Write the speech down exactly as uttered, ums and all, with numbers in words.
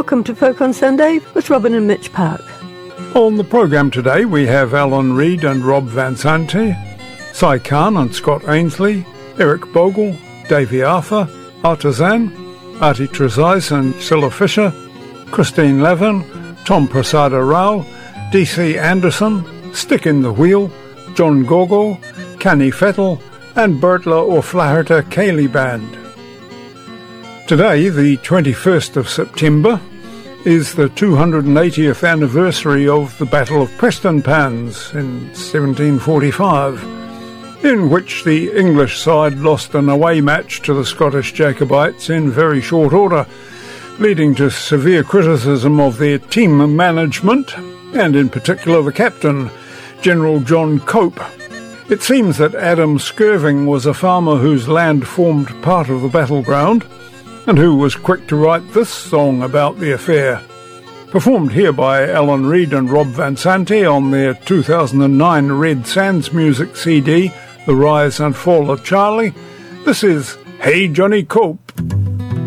welcome to Folk on Sunday with Robin and Mitch Park. On the programme today we have Alan Reid and Rob Van Zante, Cy Khan and Scott Ainsley, Eric Bogle, Davey Arthur, Artisan, Artie Trezise and Cilla Fisher, Christine Levin, Tom Prasada Rao, D C Anderson, Stick in the Wheel, John Gogo, Canny Fettel and Bertla O'Flaherty Cayley Band. Today, the twenty-first of September, is the two hundred eightieth anniversary of the Battle of Prestonpans in seventeen forty-five, in which the English side lost an away match to the Scottish Jacobites in very short order, leading to severe criticism of their team management, and in particular the captain, General John Cope. It seems that Adam Skirving was a farmer whose land formed part of the battleground, and who was quick to write this song about the affair. Performed here by Alan Reid and Rob Van Zante on their two thousand nine Red Sands Music C D, The Rise and Fall of Charlie, this is Hey Johnny Cope.